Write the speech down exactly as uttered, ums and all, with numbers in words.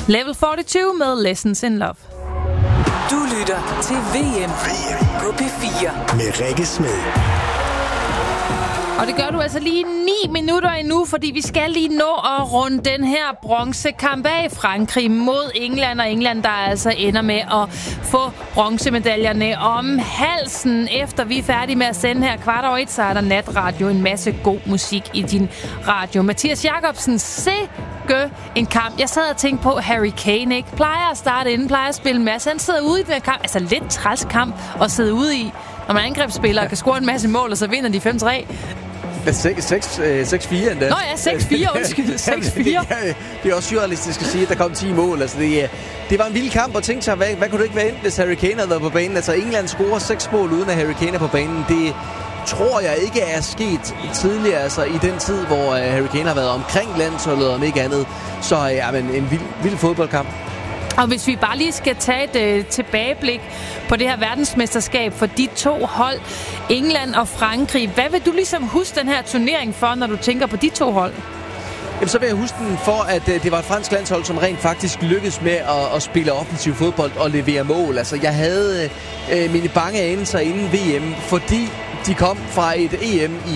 Level fireogfyrre med Lessons in Love. Du lytter til V M på P fire med Rikke Smed. Og det gør du altså lige ni minutter endnu, fordi vi skal lige nå at runde den her bronzekamp af. Frankrig mod England, og England, der altså ender med at få bronzemedaljerne om halsen. Efter vi er færdige med at sende her kvart over et, så er der natradio, en masse god musik i din radio. Mathias Jacobsen, sikke en kamp. Jeg sad og tænkte på Harry Kane, ikke? Plejer at starte inden, plejer at spille en masse. Han sidder ude i den her kamp, altså lidt træls kamp at sidde ude i. Når man angrebsspiller og kan score en masse mål, og så vinder de fem tre. seks fire endda. Nå ja, seks fire, undskyld. seks fire. det, det er også surrealistisk at sige, at der kom ti mål. Altså, det, det var en vild kamp, og tænkte sig, hvad, hvad kunne det ikke være endt, hvis Harry Kane havde været på banen? Altså, England scorer seks mål, uden at Harry Kane er på banen. Det tror jeg ikke er sket tidligere, altså i den tid, hvor uh, Harry Kane har været omkring landsholdet, om ikke andet. Så ja, men en vild, vild fodboldkamp. Og hvis vi bare lige skal tage et øh, tilbageblik på det her verdensmesterskab for de to hold, England og Frankrig. Hvad vil du ligesom huske den her turnering for, når du tænker på de to hold? Jamen, så vil jeg huske den for, at øh, det var et fransk landshold, som rent faktisk lykkedes med at, at spille offensiv fodbold og levere mål. Altså, jeg havde øh, mine bange anelser inden V M, fordi de kom fra et E M i